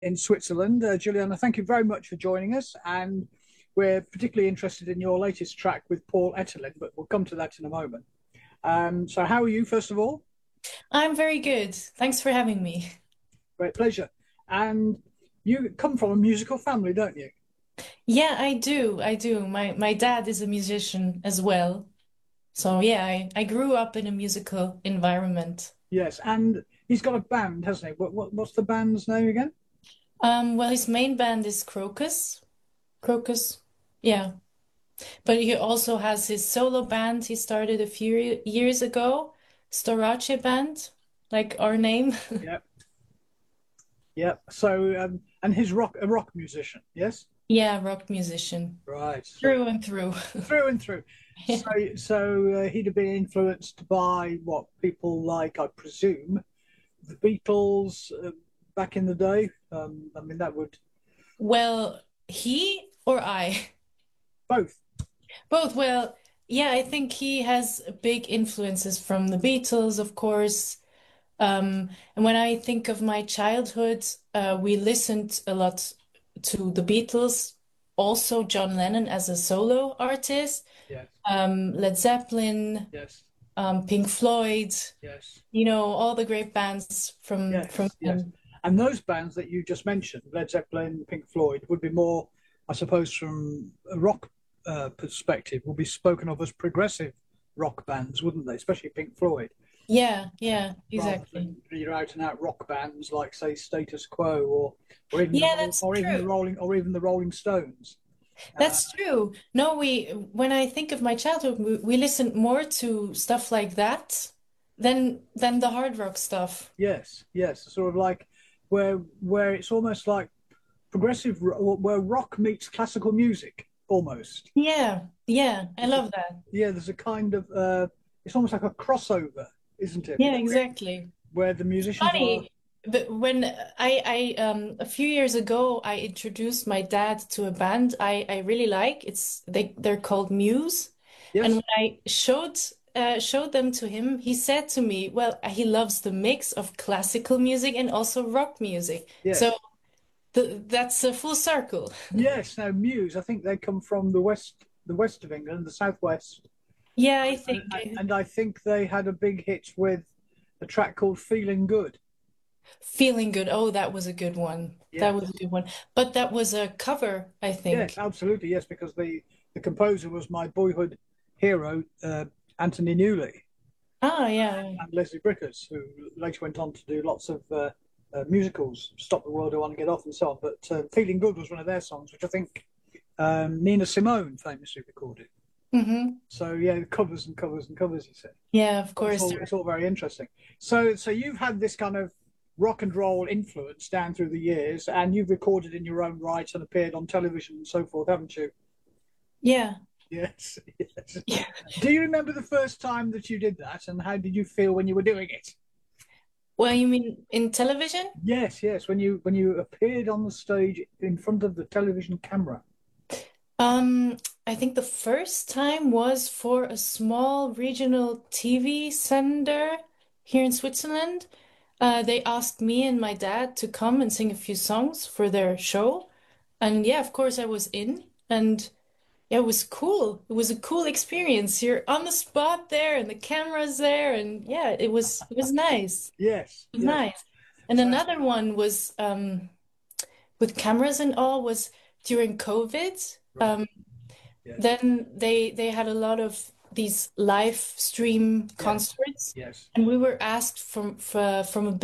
in Switzerland. Juliana, thank you very much for joining us. And we're particularly interested in your latest track with Paul Etterlin, but we'll come to that in a moment. So, how are you, first of all? I'm very good. Thanks for having me. Great pleasure. And you come from a musical family, don't you? Yeah, I do. I do. My dad is a musician as well. So yeah, I grew up in a musical environment. Yes. And he's got a band, hasn't he? What's the band's name again? Well, his main band is Crocus. Crocus. Yeah. But he also has his solo band he started a few years ago, Storace Band, like our name. Yep. Yep. So, and he's a rock musician, yes? Yeah, rock musician Right. So through and through. through and through. So he'd have been influenced by what people like, I presume, the Beatles back in the day. I mean, that would Well, he or I? both. Both. Well, yeah, I think he has big influences from the Beatles, of course. And when I think of my childhood, we listened a lot to the Beatles, also John Lennon as a solo artist, Yes, Led Zeppelin, yes, Pink Floyd, yes, all the great bands from yes, yes. them. And those bands that you just mentioned, Led Zeppelin, Pink Floyd, would be more, I suppose, from a rock perspective, would be spoken of as progressive rock bands, wouldn't they? Especially Pink Floyd, Yeah, yeah, rather exactly. than your out and out rock bands like, say, Status Quo or even Yeah, that's true. Or even the Rolling Stones. Uh, That's true. No, when I think of my childhood, we listened more to stuff like that than the hard rock stuff. yes, yes, sort of like where it's almost like where rock meets classical music almost. Yeah, yeah, I There's a, love that. yeah, there's a kind of it's almost like a crossover, isn't it? Yeah, exactly. Where the musicians are Funny, but when I a few years ago I introduced my dad to a band I really like. They're called Muse, and yes, when I showed them to him, he said to me, "Well, he loves the mix of classical music and also rock music." So yes, that's a full circle. yes. Now Muse, I think they come from the west of England, the southwest, Yeah, I think and I think they had a big hit with a track called "Feeling Good." Feeling Good. Oh, that was a good one. That was a Yes, good one. But that was a cover, I yes, think. absolutely, yes, because the composer was my boyhood hero, Anthony Newley, Ah, yeah. and Leslie Brickers, who later went on to do lots of musicals, Stop the World, I Want to Get Off, and so on. But Feeling Good was one of their songs, which I think Nina Simone famously recorded. Hmm. So yeah, covers and covers and covers. You said Yeah, of it's course. all very interesting. So you've had this kind of rock and roll influence down through the years, and you've recorded in your own right and appeared on television and so forth, haven't you? Yeah. Yes, yes. Yeah. Do you remember the first time that you did that, and how did you feel when you were doing it? Well, you mean in television? Yes, yes. When you appeared on the stage in front of the television camera. Um, I think the first time was for a small regional TV sender here in Switzerland. They asked me and my dad to come and sing a few songs for their show. And yeah, of course I was in. And yeah, it was cool. It was a cool experience. You're on the spot there and the camera's there and yeah, it was nice. Yes, It was yes. nice. And So another one was with cameras and all was during COVID. right. Yes, Then they had a lot of these live stream yes, concerts, yes, and we were asked from a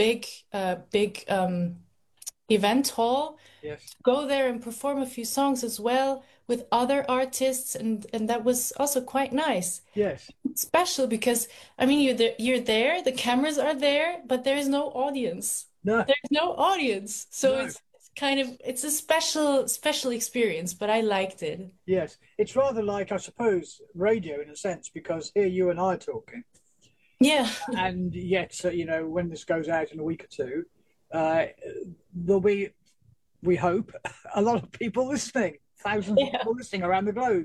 big event hall yes, to go there and perform a few songs as well with other artists, and that was also quite nice. yes. It's special because I mean you're there, the cameras are there, but there is no audience. No, There's no audience, so no. it's kind of it's a special experience, but I liked it. Yes, it's rather like, I suppose, radio in a sense, because here you and I are talking, Yeah. and yet, when this goes out in a week or two, uh, there'll be, we hope, a lot of people listening, thousands of Yeah. people listening around the globe,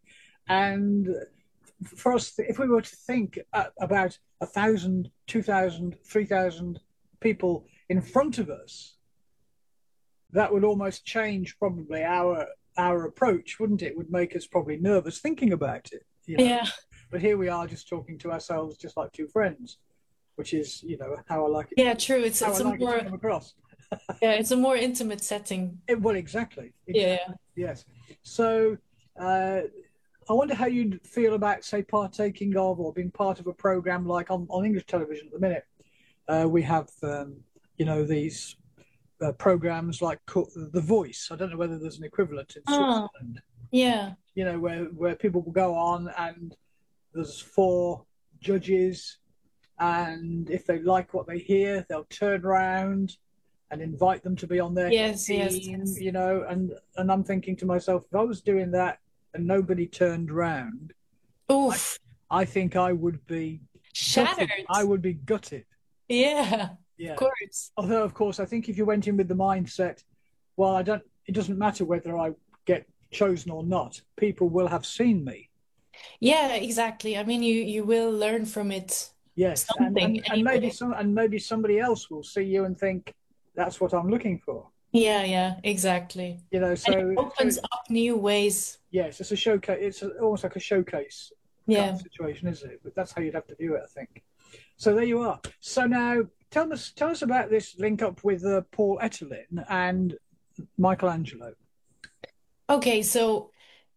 and for us, if we were to think about 1,000, 2,000, 3,000 people in front of us, that would almost change probably our approach, wouldn't it? Would make us probably nervous thinking about it, you know. Yeah. But here we are, just talking to ourselves, just like two friends, which is, how I like it, Yeah, true. how I It's a like it to more come across. yeah, it's a more intimate setting. Well, exactly, Yeah. exactly, yes. So, uh, I wonder how you'd feel about, say, partaking of or being part of a program like on English television at the minute. We have, these programs like The Voice. I don't know whether there's an equivalent in Oh, Switzerland. yeah. Where people will go on and there's four judges, and if they like what they hear, they'll turn around and invite them to be on their Yes, yes, team. yes. And I'm thinking to myself, if I was doing that and nobody turned round, I, Oof. I think I would be gutted. Shattered. I would be gutted. Yeah, of Yeah. course. Although, of course, I think if you went in with the mindset, well, it doesn't matter whether I get chosen or not, people will have seen me. Yeah, exactly. I mean, you will learn from it Yes. And, something and, and maybe anyway. maybe somebody else will see you and think that's what I'm looking for. Yeah, yeah, exactly. And it So opens up new ways. yes, it's a showcase. Almost like a showcase kind of Yeah. situation, isn't it? But that's how you'd have to view it, I think. So there you are. So now tell us about this link up with Paul Etterlin and Michelangelo. Okay, so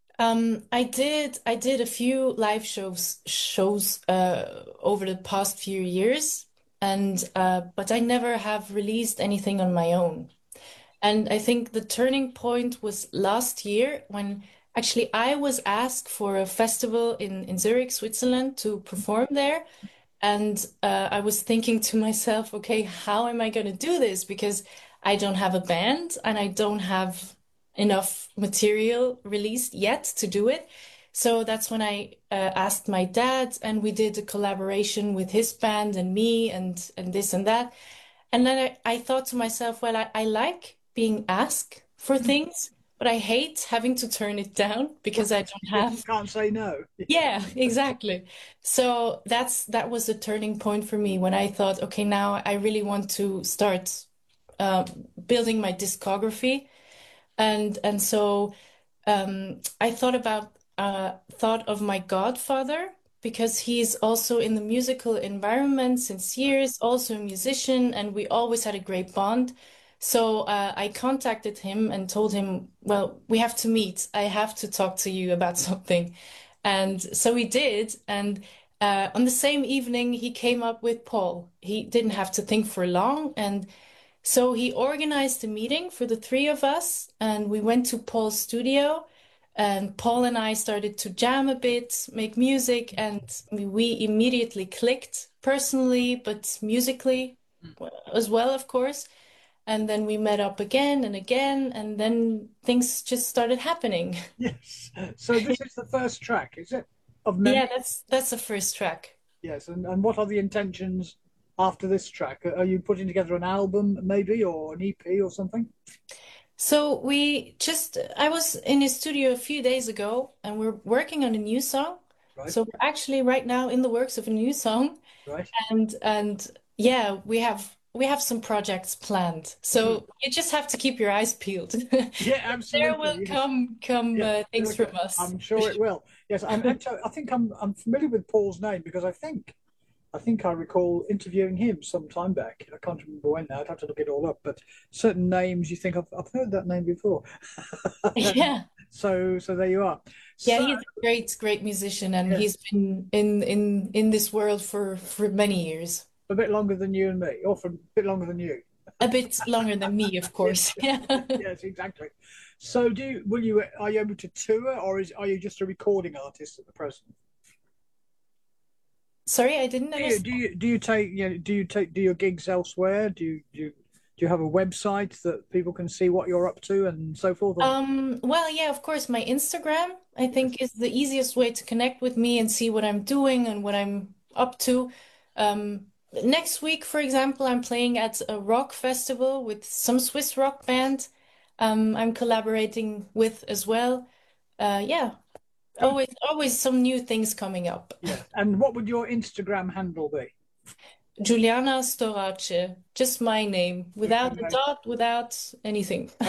I did a few live shows over the past few years, and but I never have released anything on my own. And I think the turning point was last year when actually I was asked for a festival in Zurich, Switzerland to perform there. And I was thinking to myself, okay, how am I going to do this? Because I don't have a band and I don't have enough material released yet to do it. So that's when I asked my dad, and we did a collaboration with his band and me, and this and that. And then I thought to myself, well, I like being asked for things, but I hate having to turn it down because I don't Yes, you have. can't say no. Yeah, exactly. So that was a turning point for me when I thought, okay, now I really want to start uh, building my discography, and so I thought of my godfather because he's also in the musical environment since years, also a musician, and we always had a great bond. So I contacted him and told him, well, we have to meet. I have to talk to you about something. And so we did. And on the same evening, he came up with Paul. He didn't have to think for long. And so he organized a meeting for the three of us, and we went to Paul's studio. And Paul and I started to jam a bit, make music, and we immediately clicked personally, but musically as well, of course. And then we met up again and again, and then things just started happening. Yes. So this is the first track, is it? Of many? Yeah, that's the first track. Yes. And what are the intentions after this track? Are you putting together an album, maybe, or an EP or something? So I was in his studio a few days ago and we're working on a new song. Right. So we're actually right now in the works of a new song, Right. and yeah, we have some projects planned. Mhm. So you just have to keep your eyes peeled. Yeah, There will absolutely. Yes. come Yeah. things from Okay. us. I'm sure it will. Yes. I think I'm familiar with Paul's name because I think I recall interviewing him some time back. I can't remember when now. I'd have to look it all up. But certain names you think I've heard that name before. Yeah. So there you are. Yeah, So he's a great musician and he's yes, been in this world for many years. a bit longer than you and me, or for a bit longer than you. A bit longer than me, of Yes, course. Yeah. yes, exactly. So are you able to tour, or are you just a recording artist at the present? Sorry, I didn't Do you understand. do you do you take do your gigs elsewhere? Do you have a website that people can see what you're up to and so forth? Or Well, yeah, of course, my Instagram, I yes, think, is the easiest way to connect with me and see what I'm doing and what I'm up to. Next week, for example, I'm playing at a rock festival with some Swiss rock band. I'm collaborating with as well. Yeah, good. always some new things coming up. Yeah. And what would your Instagram handle be? Juliana Storace, just my name, Okay, without a dot, without anything.